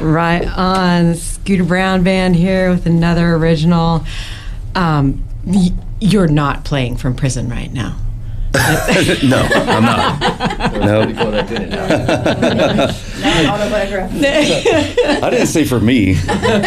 Right on. Scooter Brown Band here with another original. You're not playing from prison right now. No, I'm not. No. I didn't say for me.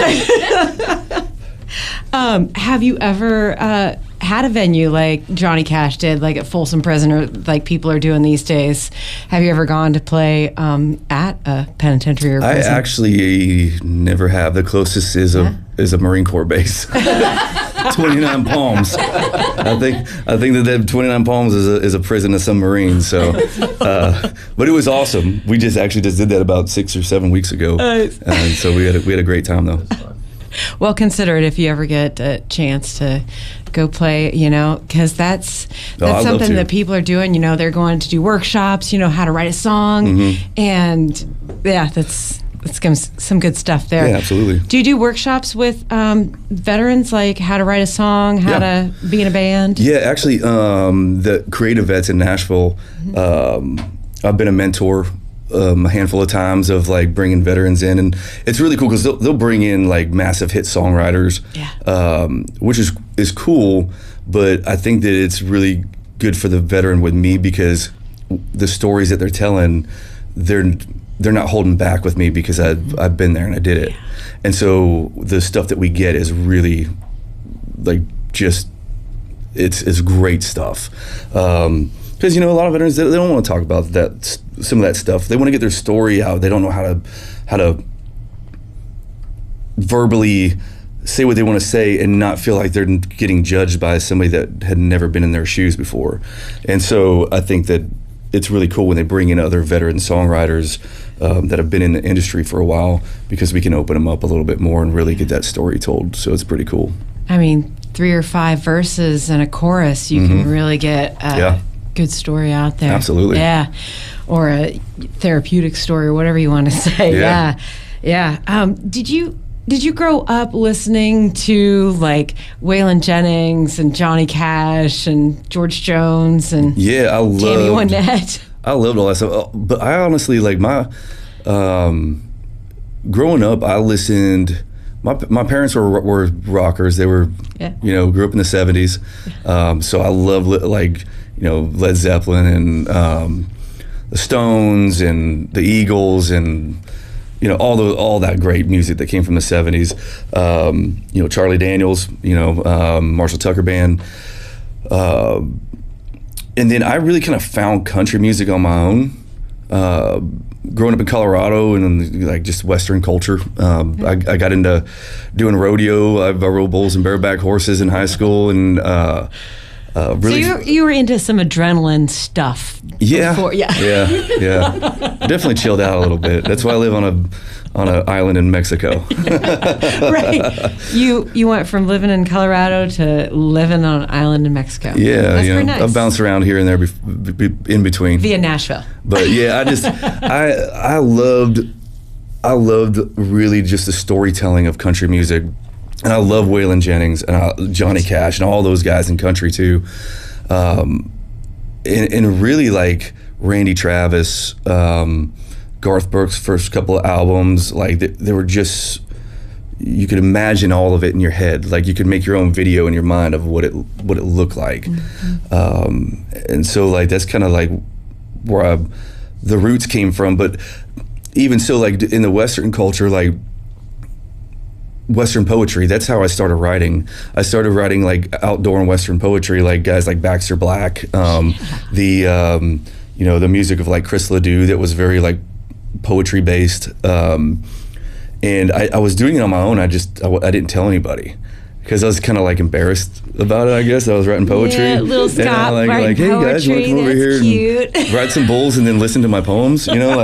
Have you ever had a venue like Johnny Cash did, like at Folsom Prison, or like people are doing these days? Have you ever gone to play at a penitentiary or prison? I actually never have. The closest is a Marine Corps base. 29 Palms. I think that 29 Palms is a prison of some Marines. So, but it was awesome. We just did that about 6 or 7 weeks ago, and so we had a great time though. Well, consider it if you ever get a chance to go play, because that's something that people are doing. They're going to do workshops, how to write a song, and yeah, that's some good stuff there. Yeah, absolutely. Do you do workshops with veterans, like how to write a song, how to be in a band? Yeah, actually, the Creative Vets in Nashville, I've been a mentor a handful of times of like bringing veterans in, and it's really cool because they'll bring in like massive hit songwriters, which is cool, but I think that it's really good for the veteran with me because the stories that they're telling, they're not holding back with me because I've been there and I did it, and so the stuff that we get is really like just it's great stuff. Because a lot of veterans, they don't want to talk about some of that stuff. They want to get their story out. They don't know how to verbally say what they want to say and not feel like they're getting judged by somebody that had never been in their shoes before. And so I think that it's really cool when they bring in other veteran songwriters that have been in the industry for a while, because we can open them up a little bit more and really get that story told. So it's pretty cool. I mean, 3 or 5 verses and a chorus, you can really get good story out there. Absolutely. Yeah. Or a therapeutic story, or whatever you want to say. Yeah. Did you grow up listening to like Waylon Jennings and Johnny Cash and George Jones and Tammy Wynette? I loved all that stuff. But I honestly, like, my growing up, I listened. My parents were rockers. They were, grew up in the 70s. So I love Led Zeppelin and the Stones and the Eagles and all that great music that came from the 70s. Charlie Daniels, Marshall Tucker Band, and then I really kind of found country music on my own. Growing up in Colorado and like just Western culture, I got into doing rodeo. I rode bulls and bareback horses in high school, and really. So you were into some adrenaline stuff. Yeah, before, yeah. Definitely chilled out a little bit. That's why I live on an island in Mexico. Right. You went from living in Colorado to living on an island in Mexico. Yeah, that's pretty nice. I bounced around here and there in between. Via Nashville. But yeah, I loved really just the storytelling of country music. And I love Waylon Jennings and Johnny Cash and all those guys in country too. And really like Randy Travis, Garth Brooks' first couple of albums, like they were just, you could imagine all of it in your head. Like you could make your own video in your mind of what it looked like. And so like that's kind of like where the roots came from. But even so, like in the Western culture, like Western poetry, that's how I started writing. I started writing like outdoor and Western poetry, like guys like Baxter Black, the music of like Chris Ledoux that was very like poetry based, and I was doing it on my own. I didn't tell anybody because I was kind of like embarrassed about it. I guess I was writing poetry. Yeah, little Scott like hey poetry, guys, you want to come over here cute. and write some bulls and then listen to my poems,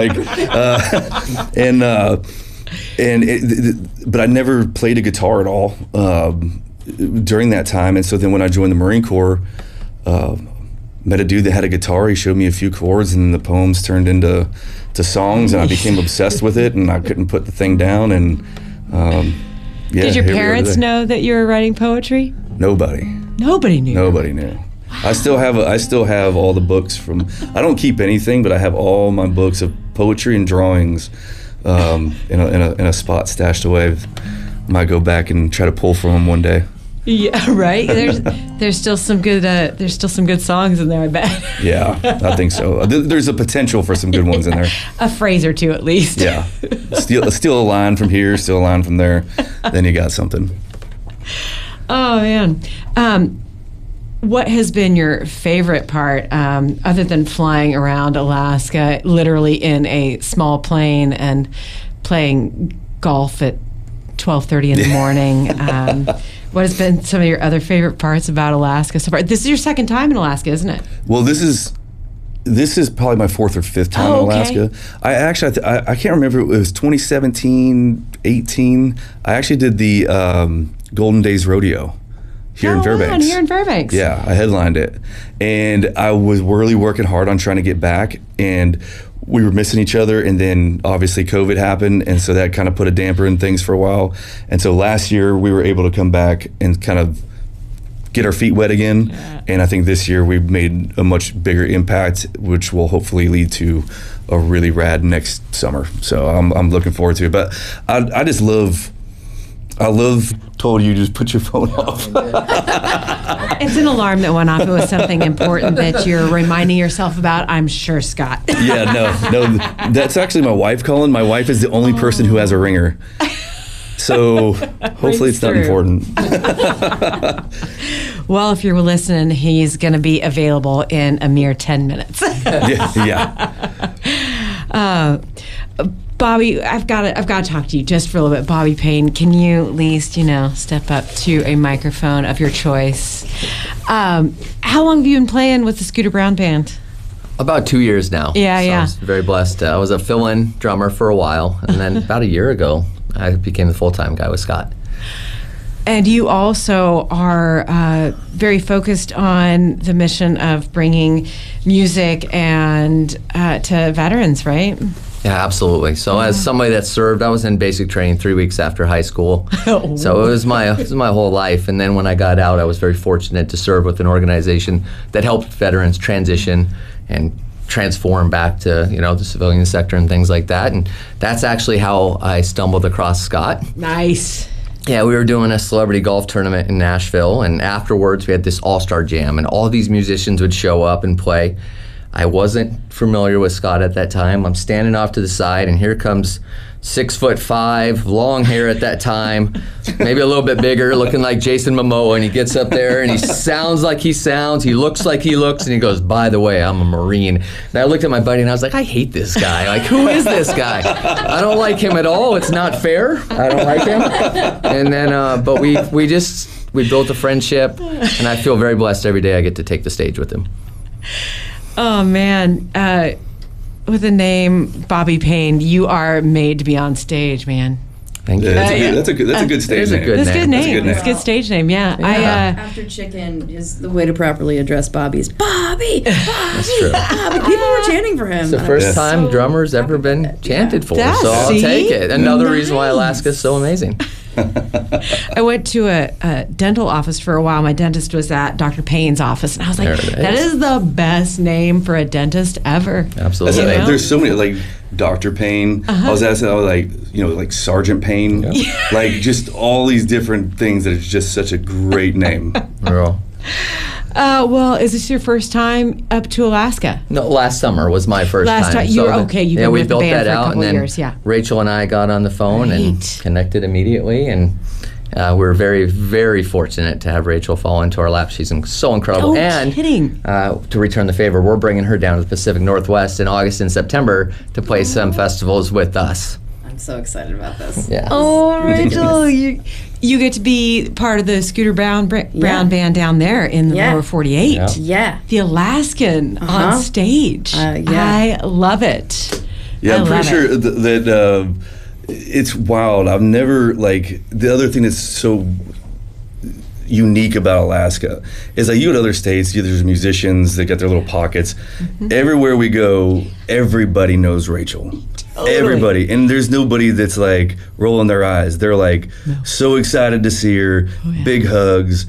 but I never played a guitar at all during that time. And so then when I joined the Marine Corps, met a dude that had a guitar. He showed me a few chords, and the poems turned into songs, and I became obsessed with it, and I couldn't put the thing down. And did your parents know that you were writing poetry? Nobody knew. Wow. I still have all the books from. I don't keep anything, but I have all my books of poetry and drawings in a spot stashed away. Might go back and try to pull from them one day. Yeah, right. There's still some good songs in there, I bet. Yeah, I think so. There's a potential for some good ones in there. A phrase or two at least. Yeah, steal a line from here, steal a line from there, then you got something. Oh man, what has been your favorite part, other than flying around Alaska, literally in a small plane and playing golf at 12:30 in the morning? What has been some of your other favorite parts about Alaska so far? This is your second time in Alaska, isn't it? Well, this is probably my fourth or fifth time in Alaska. I actually, I can't remember, it was 2017, 18. I actually did the Golden Days Rodeo here in Fairbanks. Here in Fairbanks. Yeah, I headlined it. And I was really working hard on trying to get back, and we were missing each other, and then obviously COVID happened, and so that kind of put a damper in things for a while. And so last year we were able to come back and kind of get our feet wet again. Yeah. And I think this year we've made a much bigger impact, which will hopefully lead to a really rad next summer. So I'm looking forward to it. But I just love. Told you just put your phone off. It's an alarm that went off. It was something important that you're reminding yourself about, I'm sure, Scott. Yeah, no, that's actually my wife calling. My wife is the only person who has a ringer. So hopefully it's not important. Well, if you're listening, he's going to be available in a mere 10 minutes. Yeah. Bobby, I've got to talk to you just for a little bit. Bobby Payne, can you at least, step up to a microphone of your choice? How long have you been playing with the Scooter Brown Band? About 2 years now. Yeah. I was very blessed. I was a fill-in drummer for a while, and then about a year ago, I became the full-time guy with Scott. And you also are very focused on the mission of bringing music and to veterans, right? Yeah, absolutely. So as somebody that served, I was in basic training 3 weeks after high school. So it was my whole life. And then when I got out, I was very fortunate to serve with an organization that helped veterans transition and transform back to the civilian sector and things like that. And that's actually how I stumbled across Scott. Nice. Yeah, we were doing a celebrity golf tournament in Nashville, and afterwards we had this all-star jam, and all these musicians would show up and play. I wasn't familiar with Scott at that time. I'm standing off to the side, and here comes 6'5", long hair at that time, maybe a little bit bigger, looking like Jason Momoa, and he gets up there and he sounds like he sounds, he looks like he looks, and he goes, "By the way, I'm a Marine." And I looked at my buddy and I was like, I hate this guy. Like, who is this guy? I don't like him at all. It's not fair. I don't like him. And then, but we built a friendship, and I feel very blessed every day I get to take the stage with him. Oh man, with the name Bobby Payne, you are made to be on stage, man. Thank you. Yeah, that's a good stage name. That's a good name. It's a good stage name. Yeah. After Chicken is the way to properly address Bobby's Bobby. That's true. Bobby. People were chanting for him. It's the first time drummers ever been chanted for, so I'll take it. Another reason why Alaska is so amazing. I went to a dental office for a while. My dentist was at Dr. Payne's office, and I was like, that is the best name for a dentist ever. Absolutely. There's so many, like Dr. Payne. I was like Sergeant Payne. Yep. Like just all these different things that is just such a great name. Well, is this your first time up to Alaska? No, last summer was my first time. Last time, you were okay. You've been with the band for a couple of years. Yeah, Rachel and I got on the phone and connected immediately, and we're very, very fortunate to have Rachel fall into our lap. She's so incredible. Oh, and kidding. To return the favor, we're bringing her down to the Pacific Northwest in August and September to play some festivals with us. I'm so excited about this. Yeah. Oh, Rachel, you get to be part of the Scooter Brown Band down there in the lower 48. Yeah. The Alaskan on stage. I love it. Yeah, I'm pretty sure that it's wild. I've never, the other thing that's so unique about Alaska is you go to other states, there's musicians that got their little pockets. Everywhere we go, everybody knows Rachel. Totally. Everybody, and there's nobody that's rolling their eyes. They're so excited to see her. Big hugs.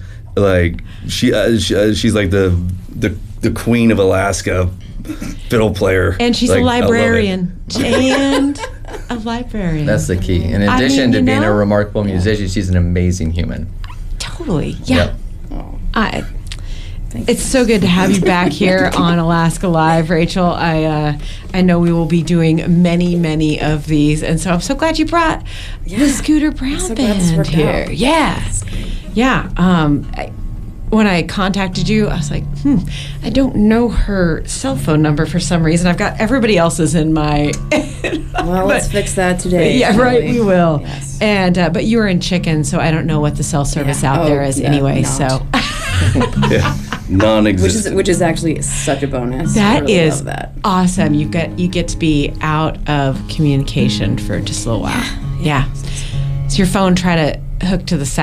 She's like the queen of Alaska fiddle player. And she's a librarian. And a librarian. That's the key. In I addition mean, to you being know? a remarkable musician, she's an amazing human. Totally. Yeah. Yep. It's so good to have you back here on Alaska Live, Rachel. I know we will be doing many of these, and so I'm so glad you brought the Scooter Brown so glad this Band worked here. out. Yeah. When I contacted you, I was like, I don't know her cell phone number for some reason. I've got everybody else's in my. Well, let's fix that today. Yeah, shall right. We will. Yes. And but you were in Chicken, so I don't know what the cell service Yeah. out there Oh, is yeah, anyway. not. So. Yeah, non-existent. Which is actually such a bonus. I That really is love that. awesome. You get to be out of communication for just a little while. Yeah. So your phone try to hook to the